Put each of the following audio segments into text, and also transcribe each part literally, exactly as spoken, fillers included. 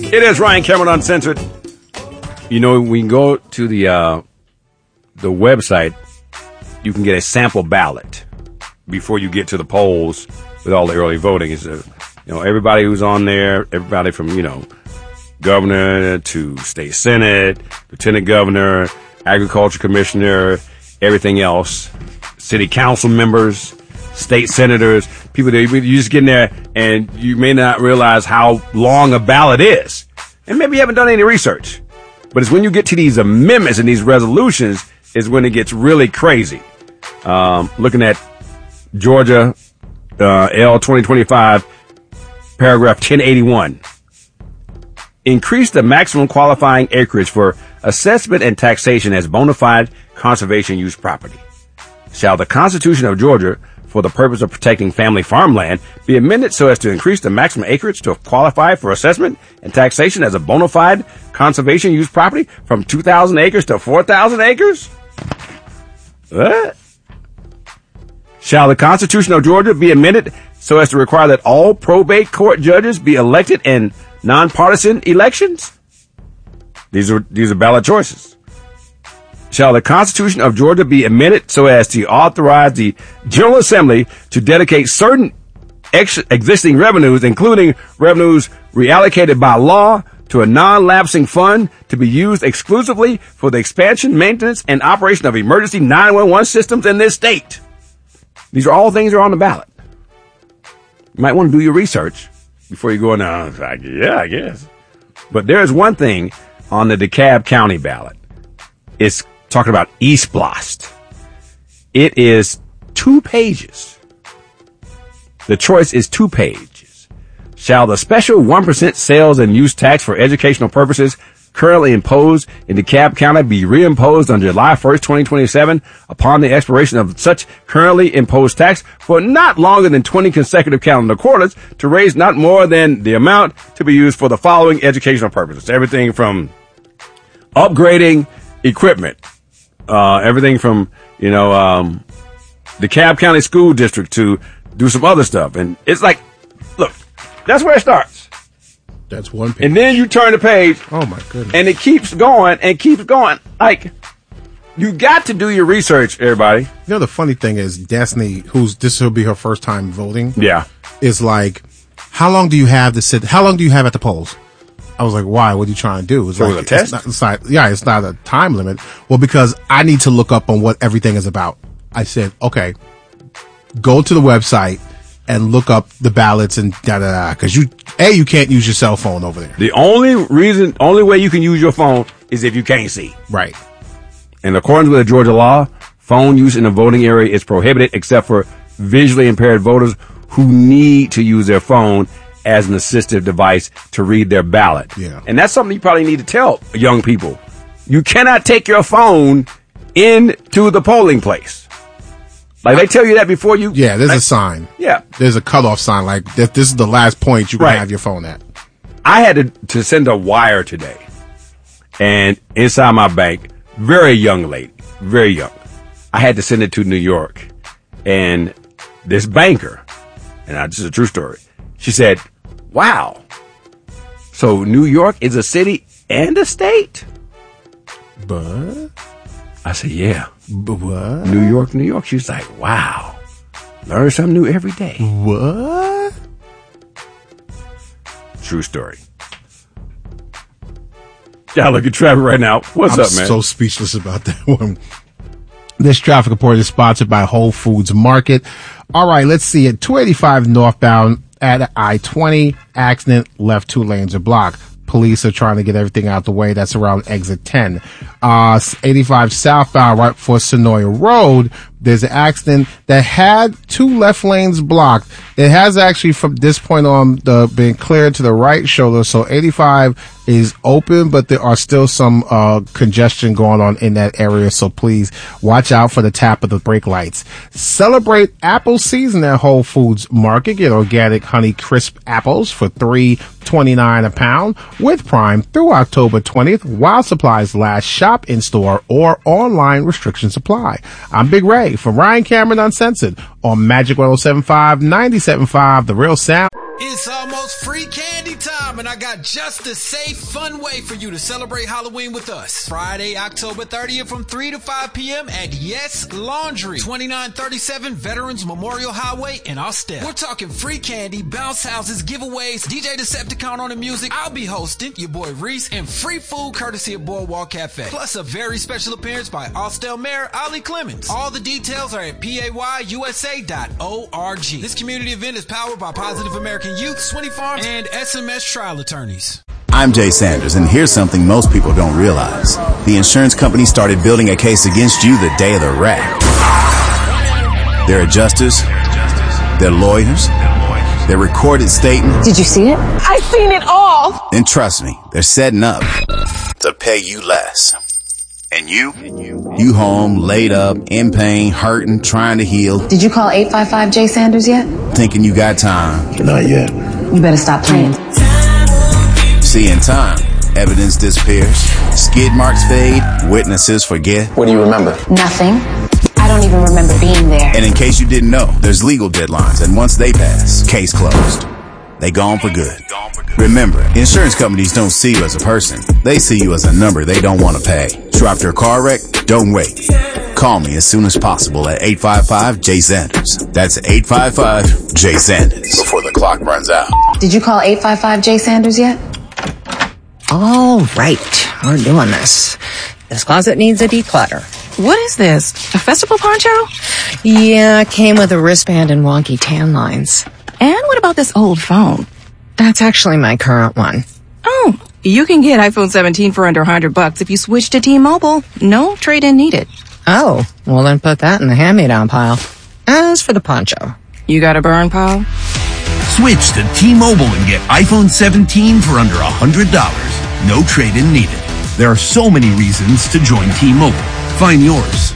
It is Ryan Cameron Uncensored. You know, when you go to the uh, the website, you can get a sample ballot before you get to the polls with all the early voting. It's, uh, you know, everybody who's on there, everybody from, you know, governor to state senate, lieutenant governor, agriculture commissioner, everything else, city council members, state senators, people that you just get in there and you may not realize how long a ballot is. And maybe you haven't done any research. But it's when you get to these amendments and these resolutions is when it gets really crazy. Um, looking at Georgia uh, L twenty twenty-five, paragraph ten eighty-one. Increase the maximum qualifying acreage for assessment and taxation as bona fide conservation use property. Shall the Constitution of Georgia, for the purpose of protecting family farmland, be amended so as to increase the maximum acreage to qualify for assessment and taxation as a bona fide conservation use property from two thousand acres to four thousand acres? What? Shall the Constitution of Georgia be amended so as to require that all probate court judges be elected in nonpartisan elections? These are, these are ballot choices. Shall the Constitution of Georgia be amended so as to authorize the General Assembly to dedicate certain ex- existing revenues, including revenues reallocated by law, to a non-lapsing fund to be used exclusively for the expansion, maintenance, and operation of emergency nine one one systems in this state? These are all things that are on the ballot. You might want to do your research before you go in there. Like, yeah, I guess. But there's one thing on the DeKalb County ballot. It's talking about East Blast. It is two pages. The choice is two pages. Shall the special one percent sales and use tax for educational purposes currently imposed in DeKalb County be reimposed on July first, twenty twenty-seven upon the expiration of such currently imposed tax for not longer than twenty consecutive calendar quarters to raise not more than the amount to be used for the following educational purposes? Everything from upgrading equipment, uh, everything from, you know, um, DeKalb County School District to do some other stuff. And it's like, look, that's where it starts. That's one page. And then you turn the page. Oh, my goodness. And it keeps going and keeps going. Like, you got to do your research, everybody. You know, the funny thing is, Destiny, who's, this will be her first time voting. Yeah. Is like, how long do you have to sit, how long do you have at the polls? I was like, why? What are you trying to do? It's so like, a test? It's not, it's not, yeah, it's not a time limit. Well, because I need to look up on what everything is about. I said, okay, go to the website and look up the ballots and da da da. Because you, A, you can't use your cell phone over there. The only reason, only way you can use your phone is if you can't see. Right. In accordance with the Georgia law, phone use in the voting area is prohibited except for visually impaired voters who need to use their phone as an assistive device to read their ballot. Yeah. And that's something you probably need to tell young people. You cannot take your phone into the polling place. Like, they tell you that before you... Yeah, there's like, a sign. Yeah. There's a cutoff sign, like, this, this is the last point you can right. have your phone at. I had to, to send a wire today. And inside my bank, very young lady, very young. I had to send it to New York. And this banker, and I, this is a true story, she said, wow, so New York is a city and a state? But? I said, yeah. But what? New York, New York. She's like, wow. Learn something new every day. What? True story. Yeah, look at traffic right now. What's I'm up, man? I'm so speechless about that one. This traffic report is sponsored by Whole Foods Market. All right, let's see it. two eighty-five northbound at I twenty, accident, left two lanes are blocked. Police are trying to get everything out the way. That's around exit ten. Uh, eighty-five southbound right before Sonoya Road. There's an accident that had two left lanes blocked. It has actually from this point on the, been cleared to the right shoulder. So eighty-five is open, but there are still some, uh, congestion going on in that area. So please watch out for the tap of the brake lights. Celebrate apple season at Whole Foods Market. Get organic Honey Crisp apples for three twenty-nine a pound with Prime through October twentieth while supplies last. Shop in store or online. Restrictions apply. I'm Big Ray from Ryan Cameron Uncensored on Magic one oh seven point five, ninety-seven point five, The Real Sound. It's almost free candy time, and I got just a safe, fun way for you to celebrate Halloween with us. Friday, October thirtieth from three to five p.m. at Yes Laundry, twenty-nine thirty-seven Veterans Memorial Highway in Austell. We're talking free candy, bounce houses, giveaways, D J Decepticon on the music. I'll be hosting, your boy Reese, and free food courtesy of Boardwalk Cafe. Plus a very special appearance by Austell Mayor Ollie Clemens. All the details are at payusa dot org. This community event is powered by Positive American Youth, Swinney Farms, and S M S Trial Attorneys. I'm Jay Sanders, and here's something most people don't realize. The insurance company started building a case against you the day of the wreck. Their adjusters, their lawyers, their recorded statements. Did you see it? I seen it all. And trust me, they're setting up to pay you less. And you? You home, laid up, in pain, hurting, trying to heal. Did you call eight five five J Sanders yet? Thinking you got time. Not yet. You better stop playing. See, in time, evidence disappears, skid marks fade, witnesses forget. What do you remember? Nothing. I don't even remember being there. And in case you didn't know, there's legal deadlines, and once they pass, case closed. They gone for good. Remember, insurance companies don't see you as a person. They see you as a number they don't want to pay. Trapped your car wreck? Don't wait. Call me as soon as possible at eight five five J Sanders. That's eight five five J Sanders. Before the clock runs out. Did you call eight five five J Sanders yet? All right, we're doing this. This closet needs a declutter. What is this? A festival poncho? Yeah, it came with a wristband and wonky tan lines. And what about this old phone? That's actually my current one. Oh, you can get iPhone seventeen for under one hundred bucks if you switch to T-Mobile. No trade-in needed. Oh, well then put that in the hand-me-down pile. As for the poncho. You got a burn pile? Switch to T-Mobile and get iPhone seventeen for under one hundred dollars. No trade-in needed. There are so many reasons to join T-Mobile. Find yours.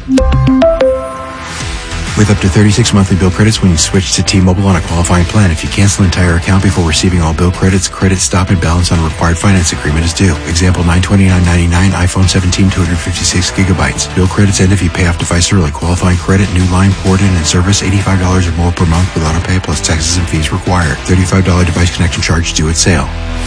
With up to thirty-six monthly bill credits when you switch to T-Mobile on a qualifying plan. If you cancel an entire account before receiving all bill credits, credit stop and balance on a required finance agreement is due. Example, nine twenty-nine ninety-nine, iPhone seventeen, two hundred fifty-six gigabytes. Bill credits end if you pay off device early. Qualifying credit, new line, port in, and service, eighty-five dollars or more per month with auto pay plus taxes and fees required. thirty-five dollars device connection charge due at sale.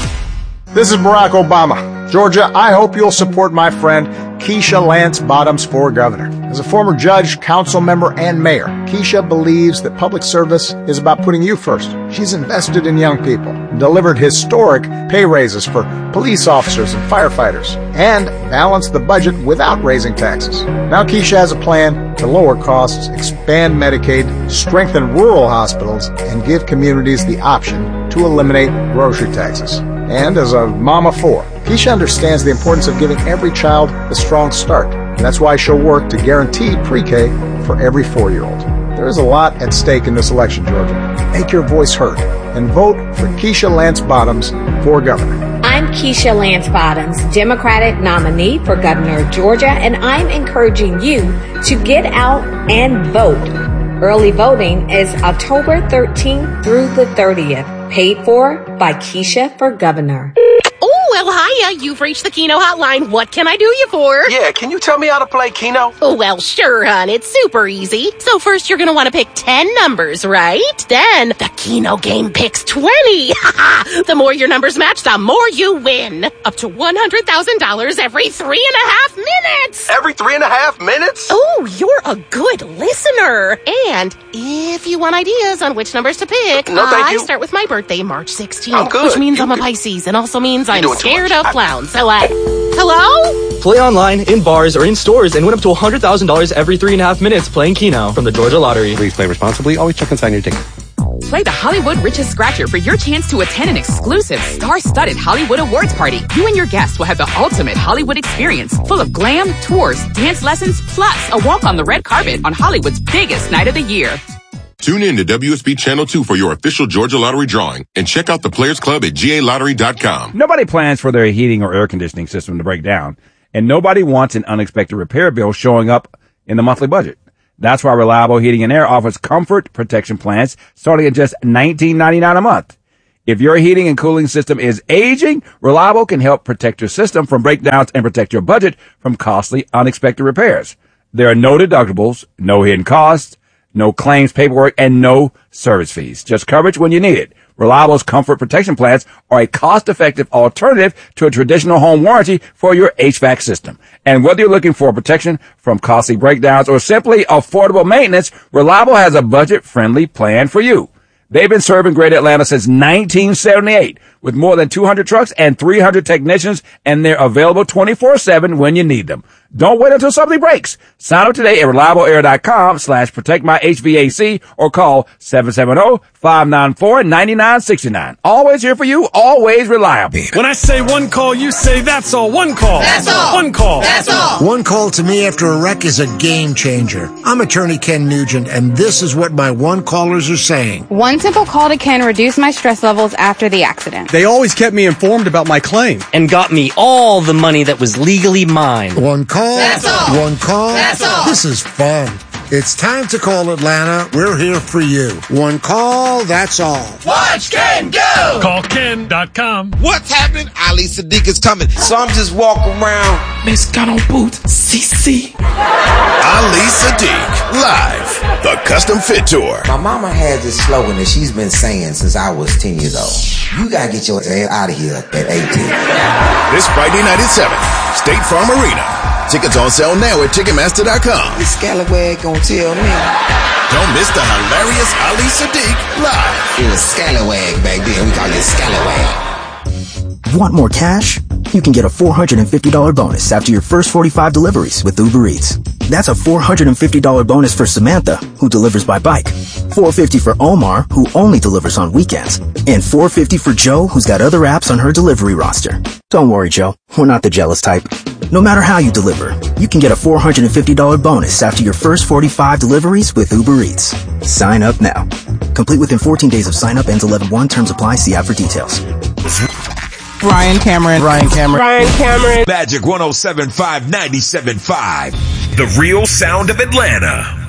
This is Barack Obama. Georgia, I hope you'll support my friend Keisha Lance Bottoms for governor. As a former judge, council member, and mayor, Keisha believes that public service is about putting you first. She's invested in young people, delivered historic pay raises for police officers and firefighters, and balanced the budget without raising taxes. Now Keisha has a plan to lower costs, expand Medicaid, strengthen rural hospitals, and give communities the option to eliminate grocery taxes. And as a mom of four, Keisha understands the importance of giving every child a strong start. And that's why she'll work to guarantee pre-K for every four-year-old. There is a lot at stake in this election, Georgia. Make your voice heard and vote for Keisha Lance Bottoms for governor. I'm Keisha Lance Bottoms, Democratic nominee for governor of Georgia, and I'm encouraging you to get out and vote. Early voting is October thirteenth through the thirtieth. Paid for by Keisha for governor. Oh, well, hiya. You've reached the Keno hotline. What can I do you for? Yeah, can you tell me how to play Keno? Oh, well, sure, hon. It's super easy. So first you're going to want to pick ten numbers, right? Then the Keno game picks twenty. The more your numbers match, the more you win. Up to one hundred thousand dollars every three and a half minutes. Every three and a half minutes? Oh, you're a good listener. And if you want ideas on which numbers to pick, no, thank I you. start with my birthday, March sixteenth. I'm good. Which means you I'm a good. Pisces and also means I'm doing too scared much. of clowns. So, uh, hello? Play online, in bars, or in stores and win up to one hundred thousand dollars every three and a half minutes playing Keno from the Georgia Lottery. Please play responsibly. Always check and sign your ticket. Play the Hollywood Riches Scratcher for your chance to attend an exclusive star-studded Hollywood Awards party. You and your guests will have the ultimate Hollywood experience, full of glam, tours, dance lessons, plus a walk on the red carpet on Hollywood's biggest night of the year. Tune in to W S B Channel two for your official Georgia Lottery drawing and check out the Players Club at G A lottery dot com. Nobody plans for their heating or air conditioning system to break down, and nobody wants an unexpected repair bill showing up in the monthly budget. That's why Reliable Heating and Air offers comfort protection plans starting at just nineteen ninety-nine a month. If your heating and cooling system is aging, Reliable can help protect your system from breakdowns and protect your budget from costly, unexpected repairs. There are no deductibles, no hidden costs, no claims paperwork, and no service fees. Just coverage when you need it. Reliable's Comfort Protection Plans are a cost-effective alternative to a traditional home warranty for your H V A C system. And whether you're looking for protection from costly breakdowns or simply affordable maintenance, Reliable has a budget-friendly plan for you. They've been serving Greater Atlanta since nineteen seventy-eight with more than two hundred trucks and three hundred technicians, and they're available twenty-four seven when you need them. Don't wait until something breaks. Sign up today at reliableair.com slash protect my H V A C or call seven seven zero, five nine four, nine nine six nine. Always here for you, always reliable. When I say one call, you say that's all. One call. That's all. One call. That's all. One call to me after a wreck is a game changer. I'm attorney Ken Nugent, and this is what my one callers are saying. One simple call to Ken reduced my stress levels after the accident. They always kept me informed about my claim. And got me all the money that was legally mine. One call. That's all. One call. That's all. This is fun. It's time to call Atlanta. We're here for you. One call, that's all. Watch Ken go! Call Ken dot com. What's happening? Ali Sadiq is coming. So I'm just walking around. Miss got on boots. C C. Ali Sadiq, live. The Custom Fit Tour. My mama has this slogan that she's been saying since I was ten years old. You gotta get your ass out of here at eighteen. This Friday night at seven, State Farm Arena. Tickets on sale now at Ticketmaster dot com. This scallywag gonna tell me. Don't miss the hilarious Ali Sadiq live. It was scallywag back then. We call it scallywag. Want more cash? You can get a four hundred fifty dollars bonus after your first forty-five deliveries with Uber Eats. That's a four hundred fifty dollars bonus for Samantha, who delivers by bike, four hundred fifty dollars for Omar, who only delivers on weekends, and four hundred fifty dollars for Joe, who's got other apps on her delivery roster. Don't worry, Joe. We're not the jealous type. No matter how you deliver, you can get a four hundred fifty dollars bonus after your first forty-five deliveries with Uber Eats. Sign up now. Complete within fourteen days of sign up. Ends eleven one. Terms apply. See app for details. Ryan Cameron. Ryan Cameron. Ryan Cameron. Magic one oh seven point five, ninety-seven point five. The real sound of Atlanta.